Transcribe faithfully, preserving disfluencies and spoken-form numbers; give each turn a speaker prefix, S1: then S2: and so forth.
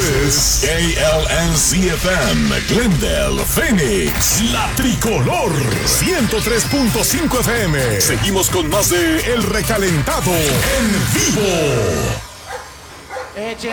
S1: is K L N C F M, Glendale, Phoenix, La Tricolor, ciento tres punto cinco F M. Seguimos con más de El Recalentado en vivo.
S2: Echen